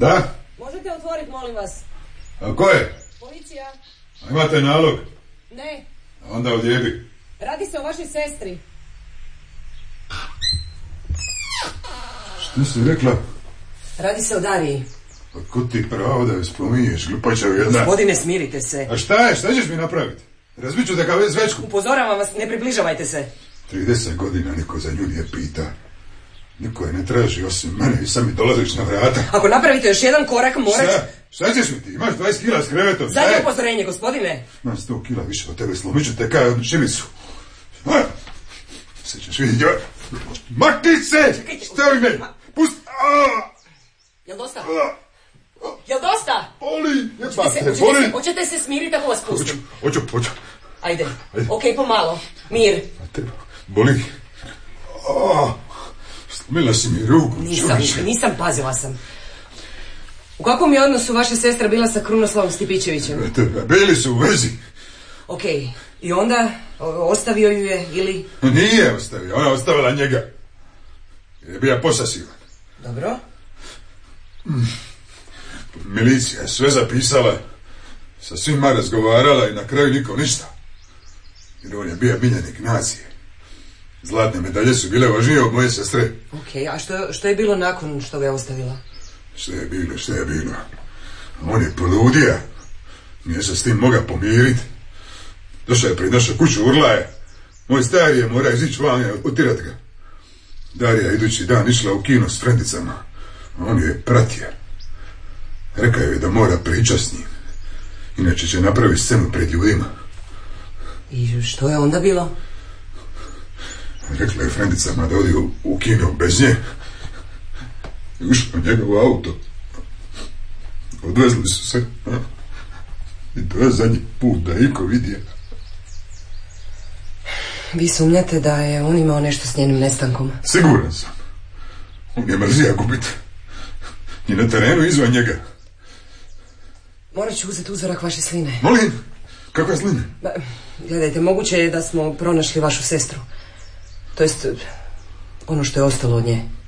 Da? Možete otvoriti, molim vas. A ko je? Policija. A imate nalog? Ne. A onda odjedi. Radi se o vašoj sestri. Što si rekla? Radi se o Dariji. Otkud ti pravo da je spominješ, glupačav jedna? Gospodine, smirite se. A šta je? Šta ćeš mi napraviti? Razbit ću te kao zvečku. Upozoravam vas, ne približavajte se. 30 godina niko za nju nije pita. Niko je ne traži osim mene i sam mi dolaziš na vrata. Ako napravite još jedan korak, morat... Šta ćeš mi ti? Imaš 20 kila s krevetom. Zadnje upozorenje, gospodine. Imam 100 kila više od tebe, slomit ću te kao jednu šibicu. Sve ćeš vidjeti. Makni se! Stavi me! Pusti! Jel dosta? Jel dosta? Boli! Boli! Hoćete se smiriti ako vas pustim? Hoću. Ajde. Ok, pomalo. Mir. Boli. Slomila si mi ruku. Nisam, pazila sam. U kakvom je odnosu vaša sestra bila sa Krunoslavom Stipićevićem? Bili su u vezi. Ok, i onda ostavio ju je ili... Nije ostavio, ona ostavila njega. Je bija posasilan. Dobro. Milicija je sve zapisala, sa svima razgovarala i na kraju niko ništa. Jer on je bio miljenik nacije. Zlatne medalje su bile važnije od moje sestre. Ok, a što je bilo nakon što ga je ostavila? Što je bilo. On je poludija. Nije se s tim moga pomiriti. Došao je pred našu kuću, urla je. Moj stari je mora izići van i otirat ga. Darija idući dan išla u kino s frendicama. On je pratio. Rekao je da mora pričati s njim. Inače će napraviti scenu pred ljudima. I što je onda bilo? Rekla je frendicama da odi u kino bez nje. I ušla u njegov auto. Odvezli su se. I to je zadnji put da iko vidio. Vi sumnjate da je on imao nešto s njenim nestankom? Siguran sam. On je mrzija gubiti. I na terenu izvan njega. Morat ću uzeti uzorak vaše sline. Molim? Kakva slina? Gledajte, moguće je da smo pronašli vašu sestru. To jest ono što je ostalo od nje.